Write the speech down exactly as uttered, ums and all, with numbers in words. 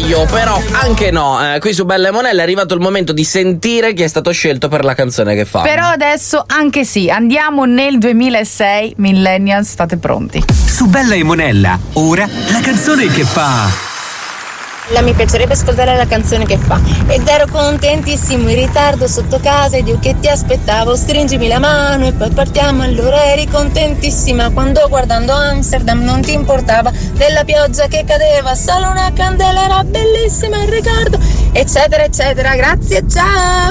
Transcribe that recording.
meglio, però anche no. Eh, qui su Bella e Monella è arrivato il momento di sentire chi è stato scelto per la canzone che fa. Però adesso anche sì, andiamo nel duemilasei, Millennials, state pronti. Su Bella e Monella, ora la canzone che fa. La mi piacerebbe ascoltare la canzone che fa. Ed ero contentissimo in ritardo sotto casa ed io che ti aspettavo, stringimi la mano e poi partiamo. Allora eri contentissima quando guardando Amsterdam non ti importava della pioggia che cadeva, solo una candela era bellissima il ricordo, eccetera eccetera. Grazie, ciao.